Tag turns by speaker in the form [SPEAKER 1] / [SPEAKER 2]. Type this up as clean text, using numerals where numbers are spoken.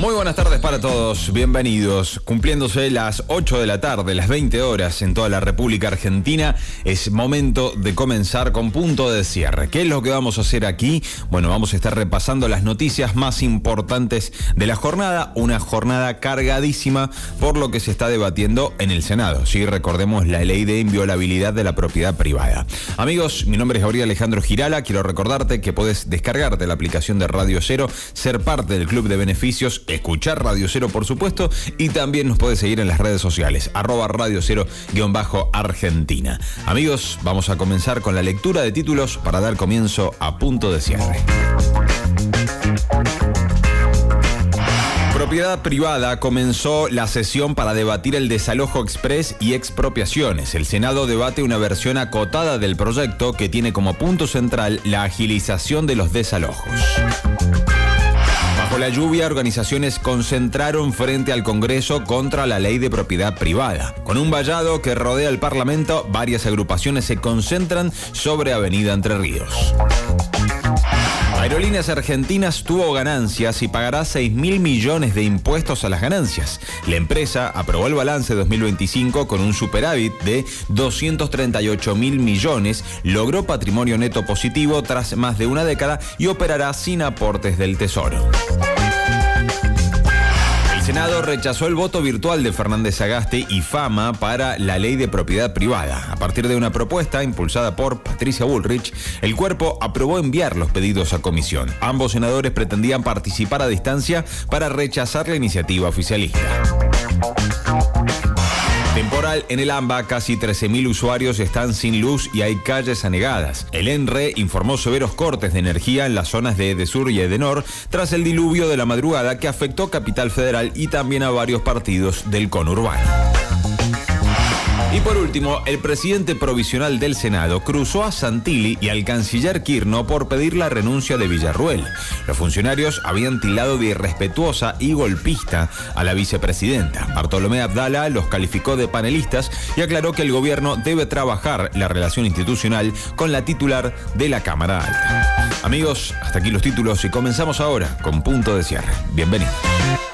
[SPEAKER 1] Muy buenas tardes para todos, bienvenidos. Cumpliéndose las 8 de la tarde, las 20 horas en toda la República Argentina, es momento de comenzar con punto de cierre. ¿Qué es lo que vamos a hacer aquí? Bueno, vamos a estar repasando las noticias más importantes de la jornada, una jornada cargadísima por lo que se está debatiendo en el Senado. Sí, recordemos la ley de inviolabilidad de la propiedad privada. Amigos, mi nombre es Gabriel Alejandro Girala, quiero recordarte que puedes descargarte la aplicación de Radio Cero, ser parte del club de beneficios, escuchar Radio Cero, por supuesto, y también nos puede seguir en las redes sociales, @Radio Cero_Argentina. Amigos, vamos a comenzar con la lectura de títulos para dar comienzo a punto de cierre. Propiedad privada comenzó la sesión para debatir el desalojo express y expropiaciones. El Senado debate una versión acotada del proyecto que tiene como punto central la agilización de los desalojos. Bajo la lluvia, organizaciones concentraron frente al Congreso contra la ley de propiedad privada. Con un vallado que rodea el Parlamento, varias agrupaciones se concentran sobre Avenida Entre Ríos. Aerolíneas Argentinas tuvo ganancias y pagará 6.000 millones de impuestos a las ganancias. La empresa aprobó el balance 2025 con un superávit de 238.000 millones, logró patrimonio neto positivo tras más de una década y operará sin aportes del Tesoro. El Senado rechazó el voto virtual de Fernández Sagasti y Fama para la ley de propiedad privada. A partir de una propuesta impulsada por Patricia Bullrich, el cuerpo aprobó enviar los pedidos a comisión. Ambos senadores pretendían participar a distancia para rechazar la iniciativa oficialista. Temporal en el AMBA, casi 13.000 usuarios están sin luz y hay calles anegadas. El ENRE informó severos cortes de energía en las zonas de Edesur y Edenor tras el diluvio de la madrugada que afectó Capital Federal y también a varios partidos del conurbano. Y por último, el presidente provisional del Senado cruzó a Santilli y al canciller Kirchner por pedir la renuncia de Villarruel. Los funcionarios habían tildado de irrespetuosa y golpista a la vicepresidenta. Bartolomé Abdala los calificó de panelistas y aclaró que el gobierno debe trabajar la relación institucional con la titular de la Cámara Alta. Amigos, hasta aquí los títulos y comenzamos ahora con punto de cierre. Bienvenidos.